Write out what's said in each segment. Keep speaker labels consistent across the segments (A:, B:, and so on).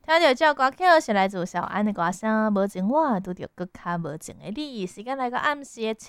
A: 听到这歌曲是来自小安的歌声，无情我拄着更加无情的你。时间来到暗时的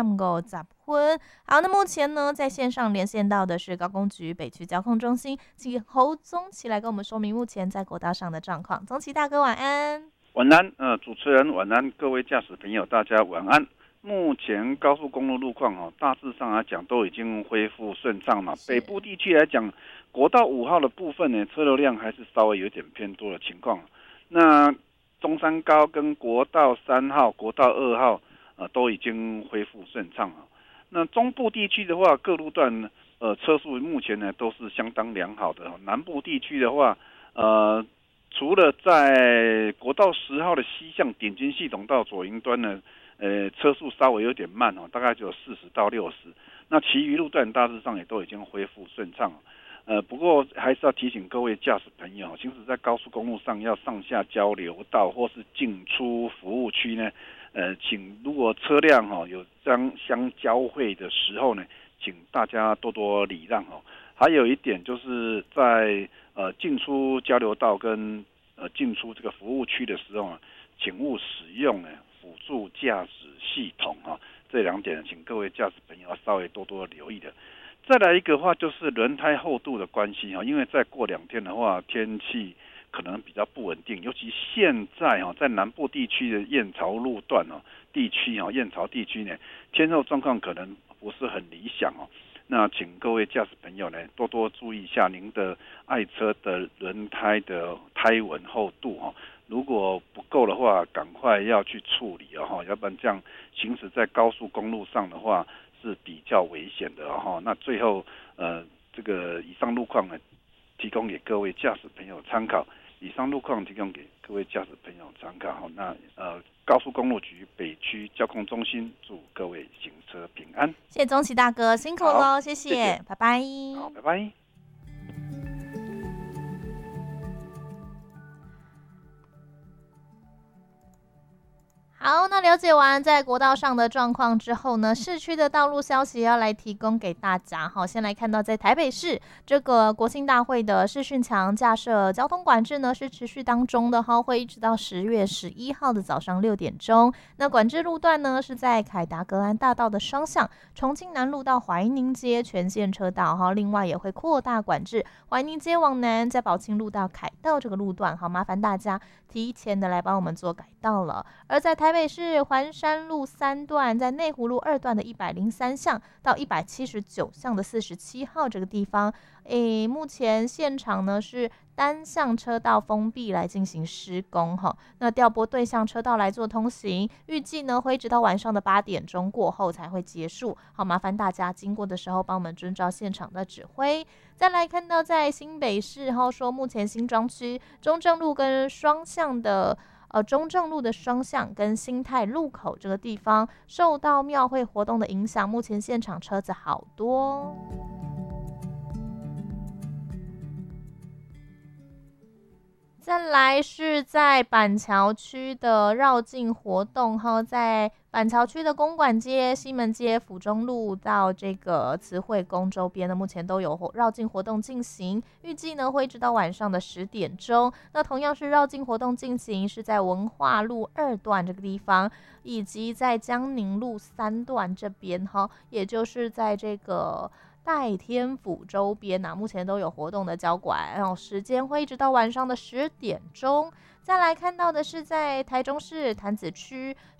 A: 7:50。好，那目前呢，在线上连线到的是高工局北区交通中心，请侯宗奇来跟我们说明目前在国道上的状况。宗奇大哥晚安。
B: 晚安，主持人晚安，各位驾驶朋友大家晚安。目前高速公路路况大致上来讲都已经恢复顺畅嘛。北部地区来讲，国道5号的部分呢，车流量还是稍微有点偏多的情况。那中山高跟国道3号、国道2号都已经恢复顺畅了。那中部地区的话，各路段车速目前呢都是相当良好的。南部地区的话，除了在国道10号的西向点金系统到左营端呢，车速稍微有点慢大概只有40到60。那其余路段大致上也都已经恢复顺畅。不过还是要提醒各位驾驶朋友，行驶在高速公路上要上下交流道或是进出服务区呢，请如果车辆有相交汇的时候呢，请大家多多礼让还有一点就是在进出交流道跟进出这个服务区的时候请勿使用辅助驾驶系统这2点请各位驾驶朋友要稍微多多留意的。再来一个的话就是轮胎厚度的关系因为再过2天的话，天气可能比较不稳定，尤其现在在南部地区的燕巢路段地区燕巢地区呢，天候状况可能不是很理想那请各位驾驶朋友呢多多注意一下您的爱车的轮胎的胎纹厚度如果不够的话，赶快要去处理要不然这样行驶在高速公路上的话是比较危险的那最后这个以上路况呢，提供给各位驾驶朋友参考。以上路况提供给各位驾驶朋友参考那高速公路局北区交通中心祝各位行车平安。
A: 谢谢宗奇大哥，辛苦喽，谢
B: 谢，
A: 拜拜。
B: 好，拜拜。
A: 好，那了解完在国道上的状况之后呢，市区的道路消息要来提供给大家。好，先来看到在台北市这个国庆大会的视讯墙架设交通管制呢是持续当中的会一直到10月11号的早上6点钟。那管制路段呢是在凯达格兰大道的双向，重庆南路到怀宁街全线车道另外也会扩大管制怀宁街往南，在宝庆路到凯道这个路段麻烦大家提前的来帮我们做改道了。而在台北市环山路3段，在内湖路2段的103巷到179巷的47号这个地方，目前现场呢是单向车道封闭来进行施工那调拨对向车道来做通行，预计呢会直到晚上的8点钟过后才会结束。好，麻烦大家经过的时候帮我们遵照现场的指挥。再来看到在新北市说目前新庄区中正路跟双向的中正路的双向跟新泰路口这个地方受到庙会活动的影响，目前现场车子好多。再来是在板桥区的绕境活动在板桥区的公馆街、西门街、府中路到这个慈惠宫周边呢，目前都有绕境活动进行，预计呢会直到晚上的10点钟。那同样是绕境活动进行，是在文化路2段这个地方，以及在江宁路3段这边也就是在这个代天府周边目前都有活动的交管，然后时间会一直到晚上的10点钟。再来看到的是在台中市潭子区